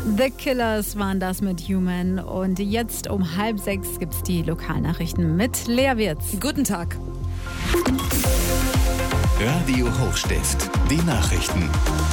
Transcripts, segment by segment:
The Killers waren das mit Human. Und jetzt um 5:30 gibt es die Lokalnachrichten mit Lea Wirz. Guten Tag. Radio Hochstift, die Nachrichten.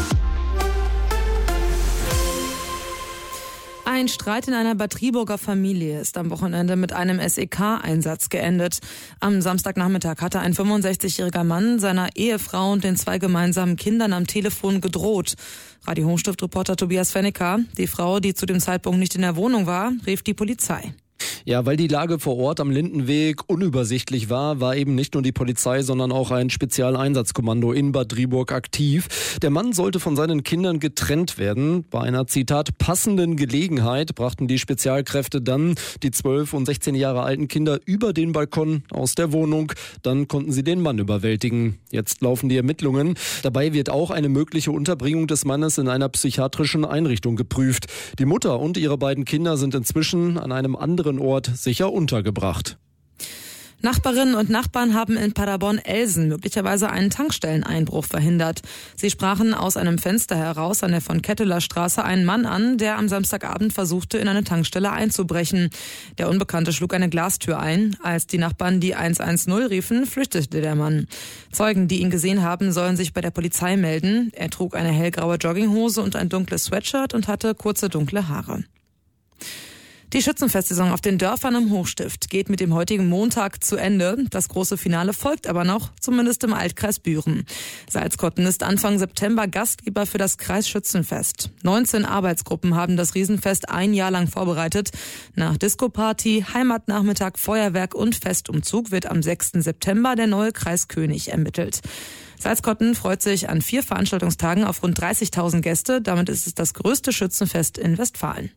Ein Streit in einer Bad Triburger Familie ist am Wochenende mit einem SEK-Einsatz geendet. Am Samstagnachmittag hatte ein 65-jähriger Mann seiner Ehefrau und den 2 gemeinsamen Kindern am Telefon gedroht. Radio Hochstift-Reporter Tobias Fennecker, die Frau, die zu dem Zeitpunkt nicht in der Wohnung war, rief die Polizei. Ja, weil die Lage vor Ort am Lindenweg unübersichtlich war eben nicht nur die Polizei, sondern auch ein Spezialeinsatzkommando in Bad Driburg aktiv. Der Mann sollte von seinen Kindern getrennt werden. Bei einer, Zitat, passenden Gelegenheit brachten die Spezialkräfte dann die 12 und 16 Jahre alten Kinder über den Balkon aus der Wohnung. Dann konnten sie den Mann überwältigen. Jetzt laufen die Ermittlungen. Dabei wird auch eine mögliche Unterbringung des Mannes in einer psychiatrischen Einrichtung geprüft. Die Mutter und ihre beiden Kinder sind inzwischen an einem anderen Ort sicher untergebracht. Nachbarinnen und Nachbarn haben in Paderborn-Elsen möglicherweise einen Tankstelleneinbruch verhindert. Sie sprachen aus einem Fenster heraus an der von Ketteler Straße einen Mann an, der am Samstagabend versuchte, in eine Tankstelle einzubrechen. Der Unbekannte schlug eine Glastür ein. Als die Nachbarn die 110 riefen, flüchtete der Mann. Zeugen, die ihn gesehen haben, sollen sich bei der Polizei melden. Er trug eine hellgraue Jogginghose und ein dunkles Sweatshirt und hatte kurze dunkle Haare. Die Schützenfestsaison auf den Dörfern im Hochstift geht mit dem heutigen Montag zu Ende. Das große Finale folgt aber noch, zumindest im Altkreis Büren. Salzkotten ist Anfang September Gastgeber für das Kreisschützenfest. 19 Arbeitsgruppen haben das Riesenfest ein Jahr lang vorbereitet. Nach Disco-Party, Heimatnachmittag, Feuerwerk und Festumzug wird am 6. September der neue Kreiskönig ermittelt. Salzkotten freut sich an 4 Veranstaltungstagen auf rund 30.000 Gäste. Damit ist es das größte Schützenfest in Westfalen.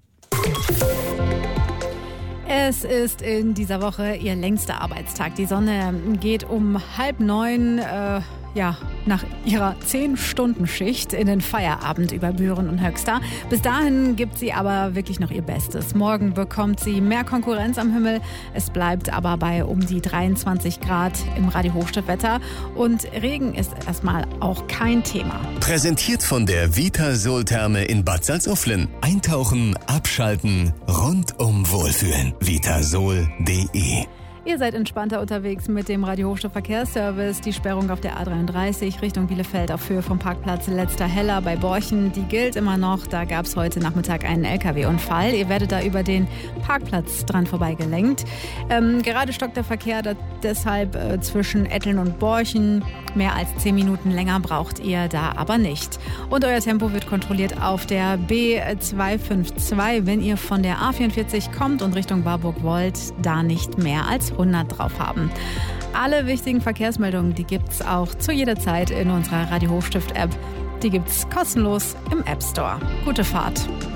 Es ist in dieser Woche ihr längster Arbeitstag. Die Sonne geht um 8:30 nach ihrer 10-Stunden-Schicht in den Feierabend über Büren und Höxter. Bis dahin gibt sie aber wirklich noch ihr Bestes. Morgen bekommt sie mehr Konkurrenz am Himmel. Es bleibt aber bei um die 23 Grad im Radio Hochstift-Wetter. Und Regen ist erstmal auch kein Thema. Präsentiert von der Vitasol-Therme in Bad Salzuflen. Eintauchen, abschalten, rundum wohlfühlen. Vitasol.de. Ihr seid entspannter unterwegs mit dem Radio Hochstift Verkehrsservice. Die Sperrung auf der A33 Richtung Bielefeld auf Höhe vom Parkplatz Letzter Heller bei Borchen, die gilt immer noch. Da gab es heute Nachmittag einen LKW-Unfall. Ihr werdet da über den Parkplatz dran vorbeigelenkt. Gerade stockt der Verkehr deshalb zwischen Etteln und Borchen. Mehr als 10 Minuten länger braucht ihr da aber nicht. Und euer Tempo wird kontrolliert auf der B252, wenn ihr von der A44 kommt und Richtung Warburg wollt, da nicht mehr als 100 drauf haben. Alle wichtigen Verkehrsmeldungen, die gibt's auch zu jeder Zeit in unserer Radio Hochstift App. Die gibt's kostenlos im App Store. Gute Fahrt.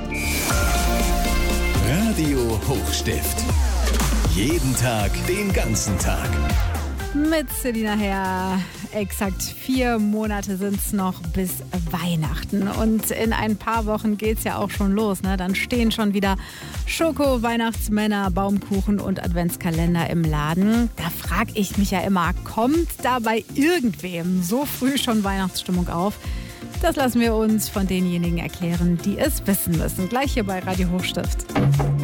Radio Hochstift. Jeden Tag, den ganzen Tag. Mit Selina Herr. Exakt 4 Monate sind es noch bis Weihnachten. Und in ein paar Wochen geht es ja auch schon los. Ne? Dann stehen schon wieder Schoko, Weihnachtsmänner, Baumkuchen und Adventskalender im Laden. Da frage ich mich ja immer, kommt da bei irgendwem so früh schon Weihnachtsstimmung auf? Das lassen wir uns von denjenigen erklären, die es wissen müssen. Gleich hier bei Radio Hochstift.